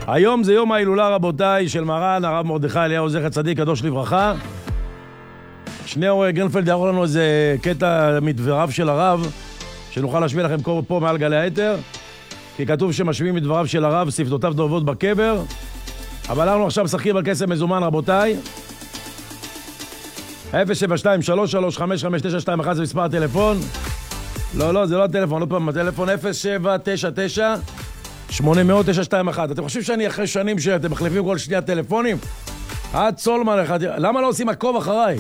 היום זה יום ההילולה, רבותיי, של מרן הרב מרדכי אליהו זכר צדיק קדוש לברכה. שניאור גרינפלד יערוך לנו איזה קטע מדבריו של הרב, שנוכל להשמיע לכם פה מעל גלי היתר, כי כתוב שמשמיעים מדבריו של הרב, שפתותיו דובבות בקבר. אבל אנחנו עכשיו משחקים על כסף מזומן, רבותיי. 072-3355921 זה מספר הטלפון. לא, זה לא הטלפון, לא פעם, הטלפון 0799-800-921. אתם חושבים שאני אחרי שנים שאתם מחליפים כל שנייה טלפונים? עד סולמן אחד, למה לא עושים עקוב אחריי?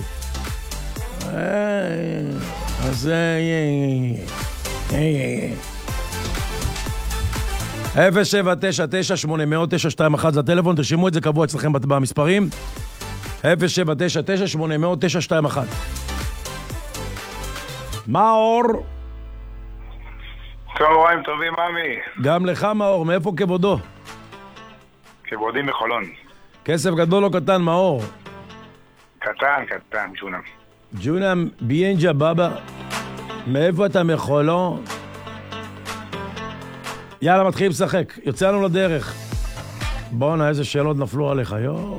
אז 0799800-921 זה הטלפון, תרשמו את זה קבוע אצלכם במספרים. 0799800-921. מאור. צהריים טובים, עמי. גם לך, מאור. מאיפה כבודו? כבודי מחולון. כסף גדול או קטן, מאור? קטן, ג'ונם. ג'ונם ביינג'ה בבא. מאיפה אתה מחולון? יאללה, מתחילים לשחק. יוצא לנו לדרך. בוא'נה, איזה שאלות נפלו עליך. יואו.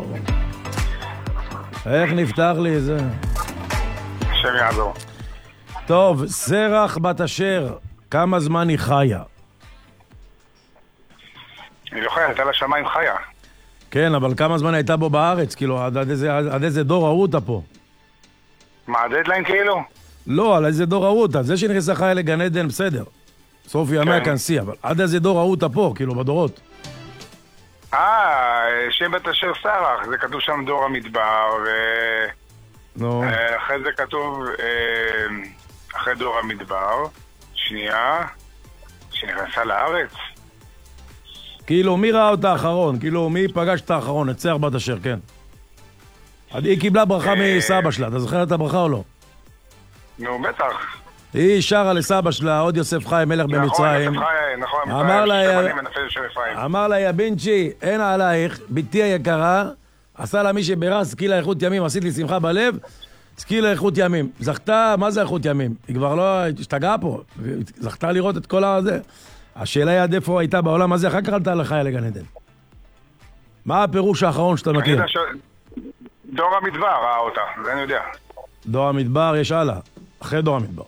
איך נפתח לי זה? השם יעזור. טוב, זרח בת אשר, כמה זמן היא חיה? היא לא חיה, הייתה לשמיים חיה. כן, אבל כמה זמן הייתה בו בארץ? כאילו, עד איזה דור ראו אותה פה? מה, הדדליין כאילו? לא, על איזה דור ראו אותה. זה שנכנסה חיה לגן עדן, בסדר. סוף ימי הכנסי, אבל עד איזה דור ראו אותה פה, כאילו, בדורות. שם בת אשר סרח, זה כתוב שם דור המדבר, אחרי זה כתוב, אחרי דור המדבר, שנייה, שנכנסה לארץ. כאילו, מי ראה אותה האחרון? כאילו, מי פגש את האחרון? את זרח בת אשר, כן. היא קיבלה ברכה מסבא שלה, אתה זוכר את הברכה או לא? נו, בטח. היא שרה לסבא שלה, עוד יוסף חיים, מלך במצרים. נכון, אמר לה, יא בנצ'י, אין עלייך, ביתי היקרה, עשה לה מי שברס, סקי לה איכות ימים, עשית לי שמחה בלב, סקי לה איכות ימים. זכתה, מה זה איכות ימים? היא כבר לא השתגעה פה, זכתה לראות את כל הזה. השאלה היא עד איפה הייתה בעולם הזה, אחר כך עלתה לחיה לגן עדן. מה הפירוש האחרון שאתה מכיר? דור המדבר ראה אותה, זה אני יודע. דור המדבר יש הלאה, אחרי דור המדבר.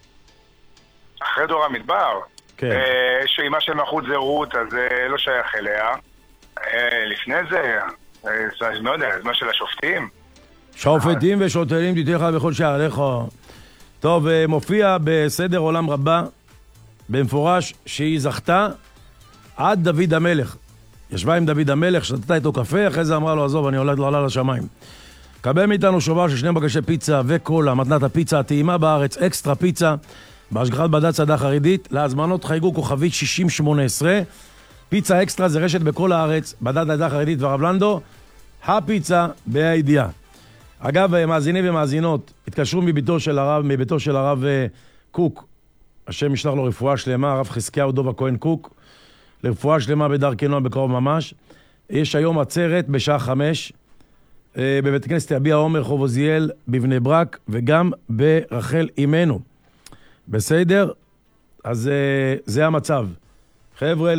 אחרי דור המדבר? כן. שאימה של מלכות זרות, אז לא שייך אליה. לפני זה, אני לא יודע, זמן של השופטים. שופטים ושוטרים תתך בכל שעריך. טוב, מופיע בסדר עולם רבה, במפורש שהיא זכתה עד דוד המלך. ישבה עם דוד המלך, שתתה איתו קפה, אחרי זה אמרה לו, עזוב, אני עולה לשמיים. קבל מאיתנו שובר של 2 בקשי פיצה וקולה, מתנת הפיצה הטעימה בארץ, אקסטרה פיצה, בהשגחת בד"ץ עדה חרדית, להזמנות חייגו כוכבית 6018, פיצה אקסטרה זה רשת בכל הארץ, בד"ץ עדה חרדית והרב לנדו, הפיצה בידיעה. אגב, מאזינים ומאזינות, התקשרו מביתו של הרב קוק, השם ישלח לו רפואה שלמה, הרב חזקיהו דוב הכהן קוק, לרפואה שלמה בדרכי נועם בקרוב ממש. יש היום עצרת בשעה 5, בבית כנסת יביע עומר חוב עוזיאל בבני ברק, וגם ברחל אימנו. בסדר? אז זה המצב. חבר'ה,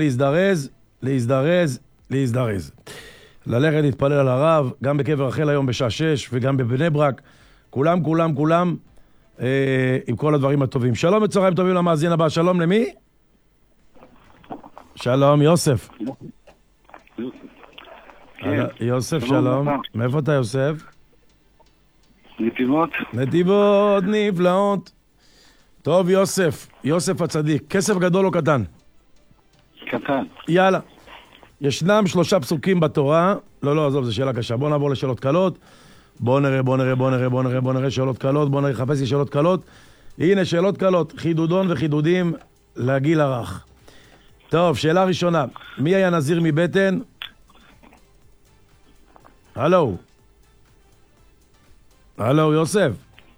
להזדרז. ללכת להתפלל על הרב, גם בקבר רחל היום בשעה 6, וגם בבני ברק. כולם, עם כל הדברים הטובים. שלום וצהריים טובים למאזין הבא. שלום למי? שלום, יוסף. יוסף, שלום. מאיפה אתה, יוסף? נתיבות. נתיבות נפלאות. טוב, יוסף הצדיק. כסף גדול או קטן? קטן. יאללה. ישנם 3 פסוקים בתורה. לא, עזוב, זו שאלה קשה. בוא נעבור לשאלות קלות. בוא נראה שאלות קלות. בוא נחפש לי שאלות קלות. הנה, שאלות קלות. חידודון וחידודים לגיל הרך. טוב, שאלה ראשונה. מי היה נזיר מבטן? הלו, יוסף.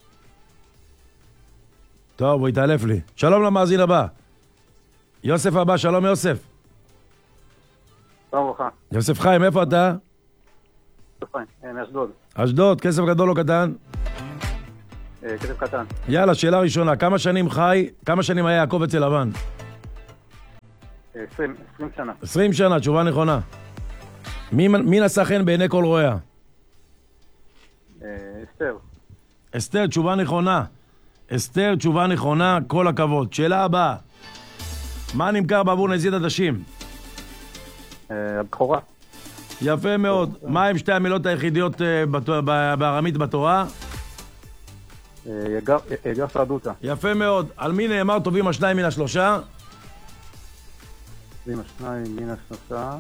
טוב, הוא התעלף לי. שלום למאזין הבא. יוסף הבא, שלום יוסף. שלום לך. יוסף חיים, איפה אתה? מאשדוד. אשדוד, כסף גדול או קטן? כסף קטן. יאללה, שאלה ראשונה. כמה שנים היה יעקב אצל לבן? 20 שנה. 20 שנה, תשובה נכונה. מי נשא חן בעיני כל רואיה? אסתר. אסתר, תשובה נכונה. אסתר, תשובה נכונה, כל הכבוד. שאלה הבאה. מה נמכר בעבור נזיד עדשים? הבכורה. יפה מאוד. מה הם שתי המילות היחידיות בארמית בתורה? יגר סעדותה. יפה מאוד. על מי נאמר טובים השניים מן השלושה? טובים השניים מן השלושה.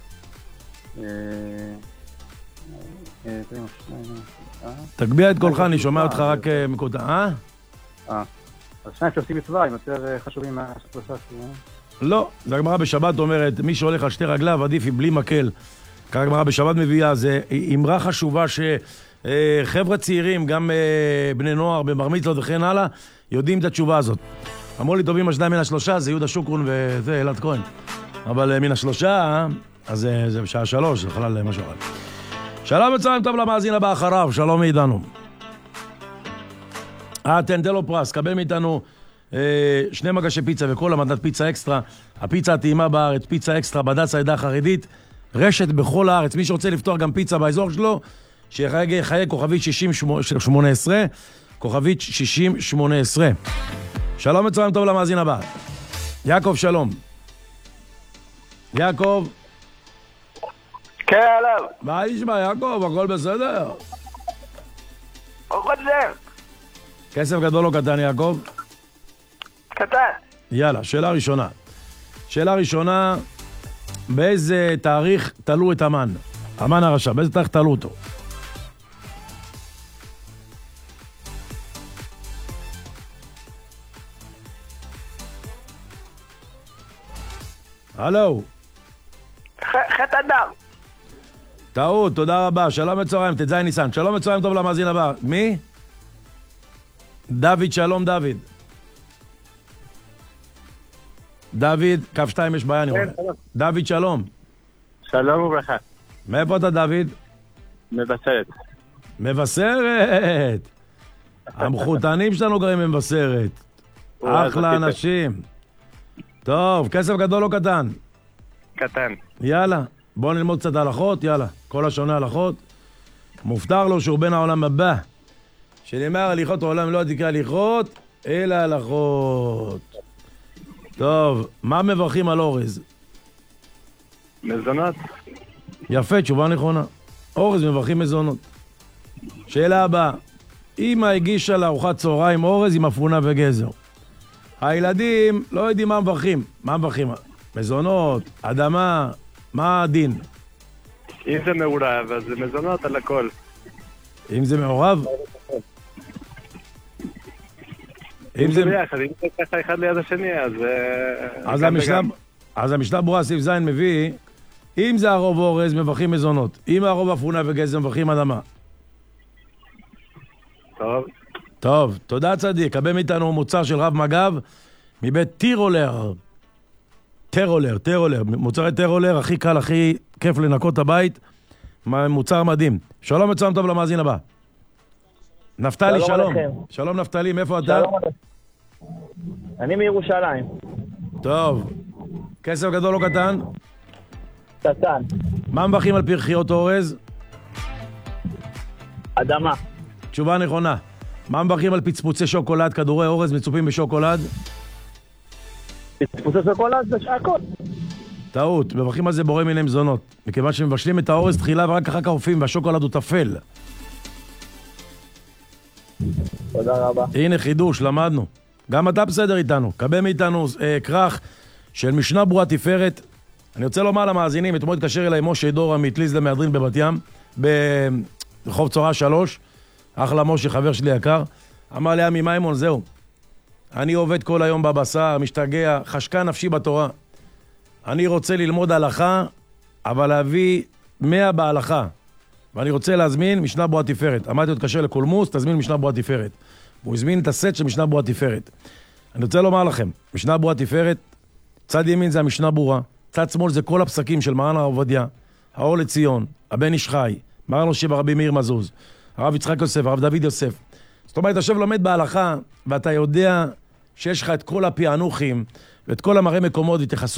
תגביה את קולך, אני שומע אותך רק מקוטע. אז שניים שעושים מצווה הם יותר חשובים מהשלושה. לא, זה הגמרא בשבת אומרת, מי שהולך על שתי רגליו עדיף בלי מקל. כך הגמרא בשבת מביאה, זה אמרה חשובה שחבר'ה צעירים, גם בני נוער, בבר מצוות וכן הלאה, יודעים את התשובה הזאת. אמרו לי טובים השניים מן השלושה, זה יהודה שוקרון וזה אלעד כהן. אבל מן השלושה, אז זה בשעה 3, זה חלל משהו אחר. שלום וצהריים טוב למאזין הבא אחריו, שלום מאיתנו. תן לו פרס, קבל מאיתנו 2 מגשי פיצה וכל המתנת פיצה אקסטרה, הפיצה הטעימה בארץ, פיצה אקסטרה בד"ץ העדה החרדית, רשת בכל הארץ, מי שרוצה לפתוח גם פיצה באזור שלו, שיחיה כוכבית 6018, כוכבית 6018. שלום וצהריים טוב למאזין הבא. יעקב, שלום. יעקב. כן, עליו. מה נשמע, יעקב? הכל בסדר? הכל בסדר. כסף גדול או קטן, יעקב? קטן. יאללה, שאלה ראשונה. שאלה ראשונה, באיזה תאריך תלו את המן? המן הרשע, באיזה תאריך תלו אותו? הלו. חטא אדם. טעות, תודה רבה. שלום וצהריים, ט"ז ניסן. שלום וצהריים טוב למאזין הבא. מי? דוד, שלום דוד. דוד, קו 2 יש בעיה, אני רואה. דוד, שלום. שלום וברכה. מאיפה אתה, דוד? מבשרת. מבשרת. המחותנים שלנו גרים מבשרת. אחלה אנשים. טוב, כסף גדול או קטן? קטן. יאללה, בואו נלמוד קצת הלכות, יאללה. כל השונה הלכות. מובטח לו שהוא בן העולם הבא. שנאמר הליכות העולם לא תקרא הליכות, אלא הלכות. טוב, מה מברכים על אורז? מזונות. יפה, תשובה נכונה. אורז מברכים מזונות. שאלה הבאה. אמא הגישה לארוחת צהריים אורז עם אפונה וגזר. הילדים לא יודעים מה מברכים. מה מברכים? מזונות, אדמה, מה הדין? אם זה מעורב, אז זה מזונות על הכל. אם זה מעורב? אם זה ביחד, אם זה ככה אחד ליד השני, אז המשנה ברורה סעיף ז' מביא, אם זה הרוב אורז, מברכים מזונות. אם הרוב אפונה וגזר, מברכים אדמה. טוב. טוב, תודה צדיק. קבל מאיתנו מוצר של רב מג"ב, מבית טירולר. טרולר. מוצרי טרולר, הכי קל, הכי כיף לנקות את הבית. מוצר מדהים. שלום וצהריים טוב למאזין הבא. נפתלי, שלום. שלום נפתלי, מאיפה אתה? שלום. אני מירושלים. טוב. כסף גדול או קטן? קטן. מה מברכים על פרחיות אורז? אדמה. תשובה נכונה. מה מברכים על פצפוצי שוקולד, כדורי אורז מצופים בשוקולד? פצפוצי שוקולד זה שהכל. טעות, מברכים על זה בורא מיני מזונות. מכיוון שמבשלים את האורז תחילה ורק אחר כך אופים והשוקולד הוא תפל. תודה רבה. הנה חידוש, למדנו. גם אתה בסדר איתנו. קבל מאיתנו כרך של משנה ברורה תפארת. אני רוצה לומר למאזינים, אתמול התקשר אליי משה דורה מאטליז למהדרין בבת ים, ברחוב צורה 3. אחלה משה, חבר שלי יקר. אמר לי, עמי מימון, זהו. אני עובד כל היום בבשר, משתגע, חשקה נפשי בתורה. אני רוצה ללמוד הלכה, אבל להביא 100 בהלכה. ואני רוצה להזמין משנה ברורה תפארת. אמרתי לו, תקשר לקולמוס, תזמין משנה ברורה תפארת. והוא הזמין את הסט של משנה ברורה תפארת. אני רוצה לומר לכם, משנה ברורה תפארת, צד ימין זה המשנה ברורה, צד שמאל זה כל הפסקים של מרן הרב עובדיה, האור לציון, הבן איש חי, מרן ראשי ברבי מאיר מזוז, הרב יצחק יוסף, הרב דוד יוסף. זאת אומרת, אתה יושב לומד בהלכה, ואתה יודע שיש לך את כל הפענוחים, ואת כל המראה מקומות,